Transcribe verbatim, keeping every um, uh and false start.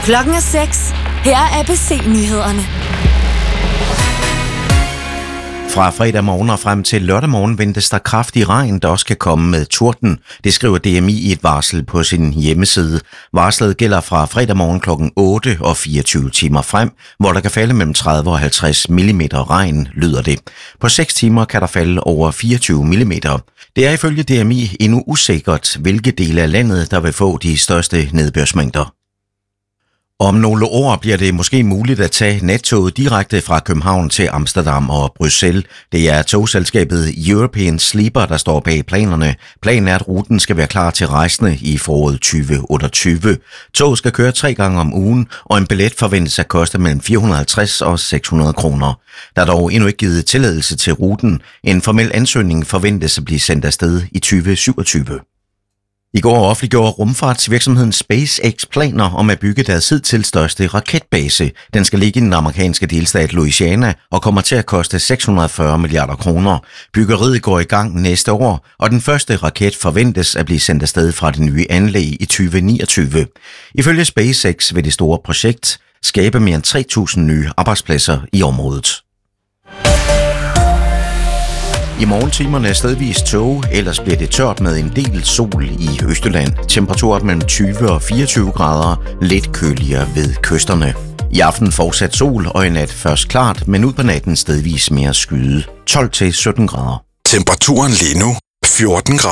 Klokken er seks. Her er A B C-nyhederne. Fra fredag morgen og frem til lørdag morgen ventes der kraftig regn, der også kan komme med torden. Det skriver D M I i et varsel på sin hjemmeside. Varslet gælder fra fredag morgen klokken otte og fireogtyve timer frem, hvor der kan falde mellem tredive og halvtreds millimeter regn, lyder det. På seks timer kan der falde over fireogtyve millimeter. Det er ifølge D M I endnu usikkert, hvilke dele af landet, der vil få de største nedbørsmængder. Om nogle år bliver det måske muligt at tage nattoget direkte fra København til Amsterdam og Bruxelles. Det er togselskabet European Sleeper, der står bag planerne. Planen er, at ruten skal være klar til rejsende i foråret tyve otteogtyve. Toget skal køre tre gange om ugen, og en billet forventes at koste mellem fire hundrede og halvtreds og seks hundrede kroner. Der er dog endnu ikke givet tilladelse til ruten. En formel ansøgning forventes at blive sendt afsted i tyve syvogtyve. I går offentliggjorde rumfartsvirksomheden SpaceX planer om at bygge deres hidtil største raketbase. Den skal ligge i den amerikanske delstat Louisiana og kommer til at koste seks hundrede og fyrre milliarder kroner. Byggeriet går i gang næste år, og den første raket forventes at blive sendt afsted fra det nye anlæg i tyve niogtyve. Ifølge SpaceX vil det store projekt skabe mere end tre tusind nye arbejdspladser i området. I morgentimerne er stedvis tåge, ellers bliver det tørt med en del sol i Østjylland. Temperaturer mellem tyve og fireogtyve grader, lidt køligere ved kysterne. I aften fortsat sol og i nat først klart, men ud på natten stedvis mere skyde. tolv til sytten grader. Temperaturen lige nu fjorten grader.